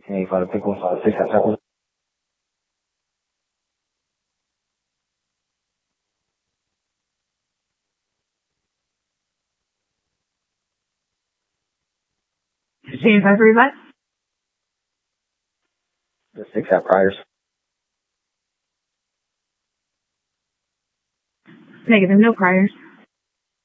1985 to pick 156 at Pepper. James, I read that. The 6 at Priors. Negative, no priors.